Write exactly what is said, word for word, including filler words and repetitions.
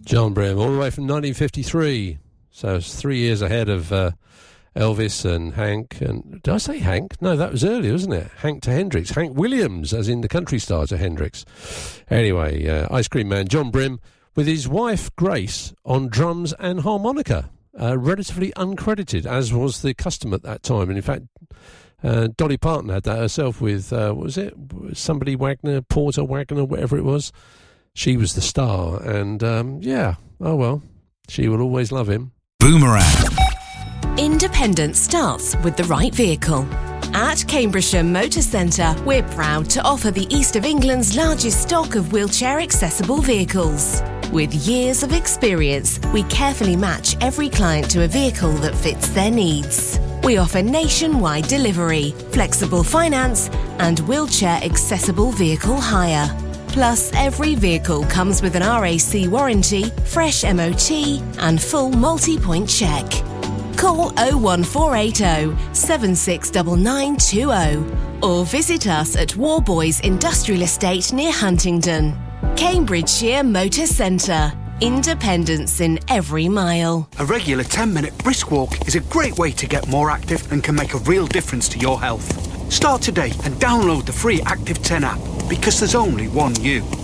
John Brim, all the way from nineteen fifty-three. So it's three years ahead of uh, Elvis and Hank. And did I say Hank? No, that was earlier, wasn't it? Hank to Hendrix. Hank Williams, as in the country star to Hendrix. Anyway, uh, Ice Cream Man John Brim with his wife Grace on drums and harmonica. Uh, relatively uncredited, as was the custom at that time. And in fact, uh, Dolly Parton had that herself with, uh, what was it? Somebody Wagner, Porter Wagner, whatever it was. She was the star. And, um, yeah, oh well, she will always love him. Boomerang. Independence starts with the right vehicle. At Cambridgeshire Motor Centre, we're proud to offer the East of England's largest stock of wheelchair-accessible vehicles. With years of experience, we carefully match every client to a vehicle that fits their needs. We offer nationwide delivery, flexible finance, and wheelchair-accessible vehicle hire. Plus, every vehicle comes with an R A C warranty, fresh M O T, and full multi-point check. Call oh one four eight oh, seven six nine nine two oh or visit us at Warboys Industrial Estate near Huntingdon. Cambridgeshire Motor Centre. Independence in every mile. A regular ten-minute brisk walk is a great way to get more active and can make a real difference to your health. Start today and download the free Active ten app, because there's only one you.